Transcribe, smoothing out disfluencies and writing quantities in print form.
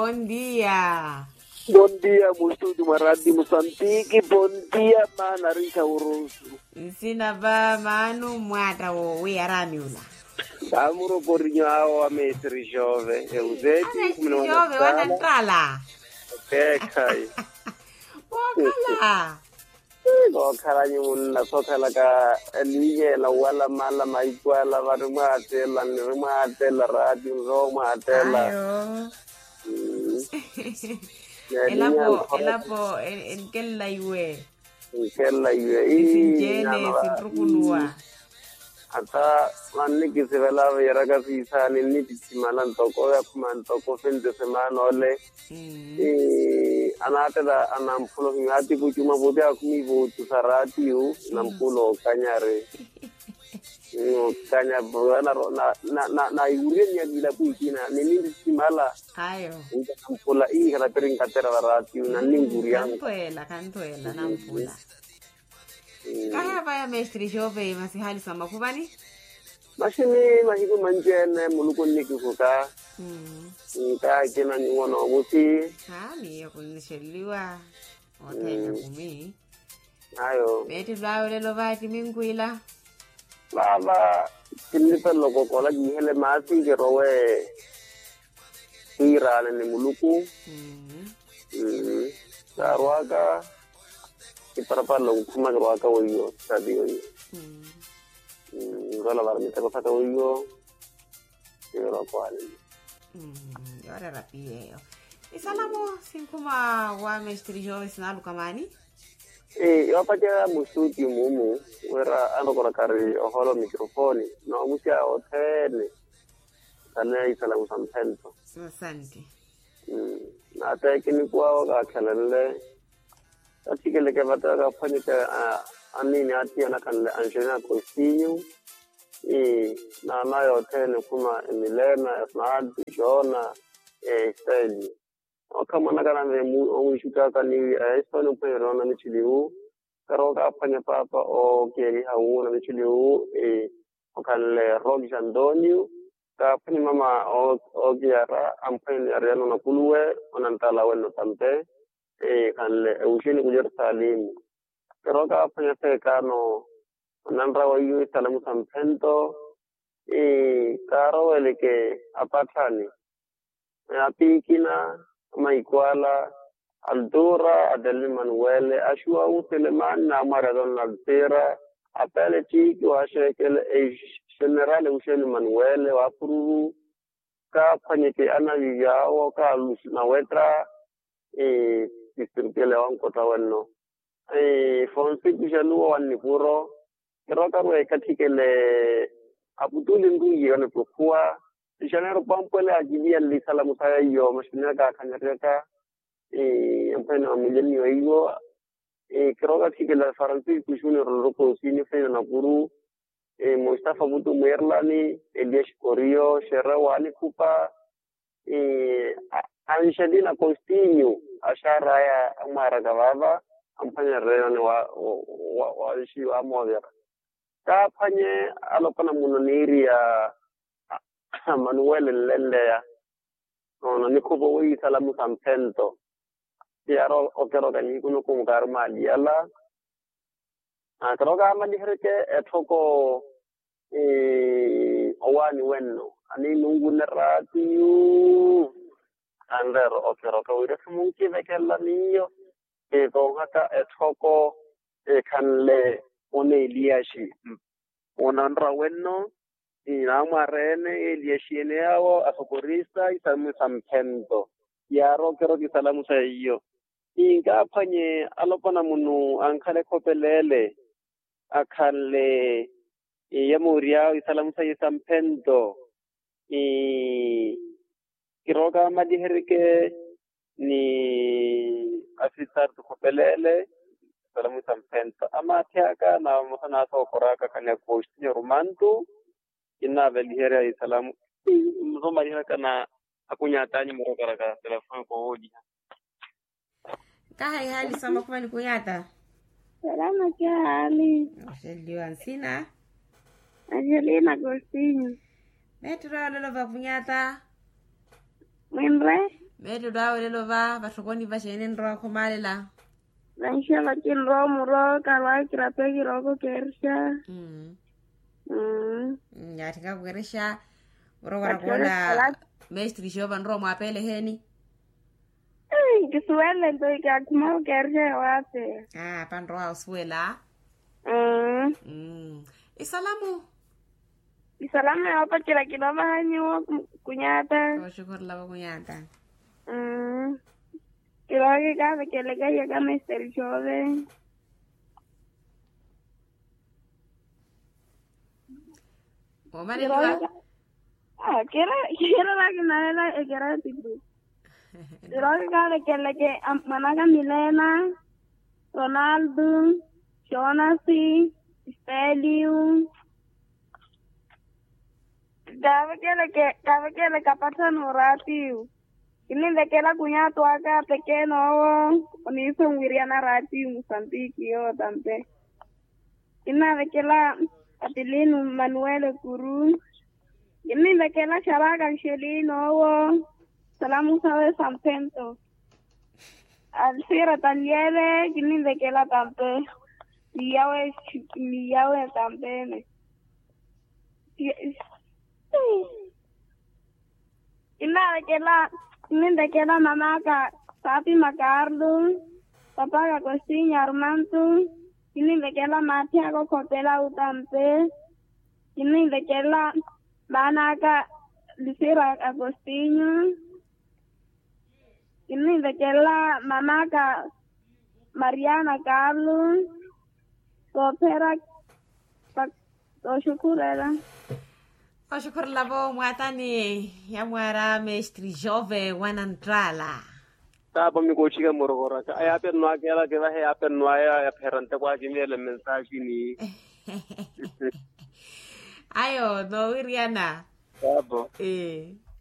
Bom dia. Bom dia, Mustudu Maradi Moçambique. Bom dia, Manarita Urusu. Sina ba manu mwata wo we aramiula. Amuro Borinho ao Mestre Jovem. Eusete, Jove wanantala. Kai. Wakala. Okhala nyuna sokhala ka liye la wala mala maikwala varumate la nirumate la radio romatela. Ayo. Elapo en kella iwe. Kella iwe. Isinjene sinrukunua. Ata manni kisivela yaraga visa nini timalan toko ya kumantoko fin de semana ole. Anatela anampulo ngati kuchuma bodi akumi votu sarati u nampulo kanyare. Kanya bwana na yure nya bila kuikina nini timala. Ayo. Nampula kana peringa tera rati u naninguriang. Kantoela nampula. Kaya vaya Mestre Jovem masihali sama kubani? Mashini mahiku manjene mulukuni kikuka. Nka kina nyuono muti. Miyo kunisheliwa. Otenya kumi. Ayo. Beti lao lelo vati minguila. Baba kinipa loko kola gihele mati gerowe. Ira ni muluku. Darwaga iparapa long kuma gerwaka woyo tadi woyo. Ngola barmita ko fata woyo. Yoro kwali. Yora rapie. Isalamo sinkuma wa Mestre Jovem sinalu kamani? Yo paja musuti mumu wera ano kora kari oholo mikrofoni no musia otene. Kana isalamu sampento. Asante. Na tekini kwa ga khalale. Atikele ke bata ga fanika anini ati ana kan Angelina Coutinho na nayo tena kuma Emilena Esmad Jona Steli kama nakana mu shuka kani Espano pero na michiliu karoga fanya papa o keri hawo na michiliu okalle Rogi Antonio ka fanya mama o giara ampeni ariano na kulwe onantala weno tampe kanle Eugene Kujer Salim karoga fanya kano nandra wayu salamu sampento karo eleke apatani apikina maikwala Aldora Adel Manuel Ashua Uteleman na Maradon Altera apele chiki wa shekel General Eugene Manuel wa puru ka fanyike ana yao ka na wetra distributele wanko tawanno fonsi kujaluwa wanipuro keroka we katikele abuduli nduyi yone pokua janero pampole ajibia li salamu saya yo mashina ka kanyareka ampena amileni yo keroka tikele faransi kushuni roko sini fe na guru Mustafa Butu Merlani Elias Corio Shera Wali Kupa Angelina Coutinho ashara ya amara gavava ampanya reyone wa shi wa modera ka panye alopana munoniri ya Manuel Lende ya no nikubo wi salamu sampento yaro okero gani kuno kumgar mali yala karoga mali herke etoko owani wenno ani nungu neratiyu andero okero ka wira munki vekella niyo ko hata etoko kanle one liashi onandra wenno ina marene eliashine yao asokorista isamu sampento yaro kero ki salamu sa iyo inga phanye alopana munu ankhale kopelele akhale yamuria isalamu sa sampento kiroga madiherike ni asisar kopelele salamu sampento ama tiaka na mosana so koraka kanya kosti romantu ina velihera salamu mzoma dihera kana akunya tani morokaraka telefon ko hodi Kahai hali sama kumani kunyata. Salama kia hali. Sheliwa sina. Angelina Coutinho. Metro lolo va kunyata. Mwenre? Meto dawo lelo ba batlhokoni ba shenen ro khomalela. Lansha la kinro muro kalwa kirapegi roko kersha. Ya tika kueresha ro warakola maestri Jova ro mwapele heni. Kisuele ndo ikakuma kersha wate. Pan ro auswela. Isalamu. Isalamu hapa kila kinoma hanyo kunyata. Shukuru lava kunyata. Kiroge kabe kelega yaga Mr. Jove. Omani jua. Kira lagi naela egera tibu. Kiroge kabe kelege managa Milena, Ronaldo, Jonasi, Stelium. Kabe kele kapata noratiu. Ini dekela kunyato aka pequeno oniso ngiriana rati Mozambique yo tampe. Ina dekela Atilino Manuel Kuru. Ini dekela Sharaga Shelino Salamu sabe Sampento. Alcira Tanyele ini dekela tampe. Miyawe tampe. Ini dekela mamaka Papi Macardo, Papa Agostinho Armando, ini dekela Matiago Copela Utampe, ini dekela Banaka Lucira Agostinho, ini dekela mamaka Mariana Carlos, Copera Oshukurela. Shukuru lavo mwatani ya mwara maestri Jove wanantrala. Tapa mi kochika morogora ka aya per no akela ke va he aper no aya ya ferante kwa kimele mensaje ni. Ayo no iriana. Tapa.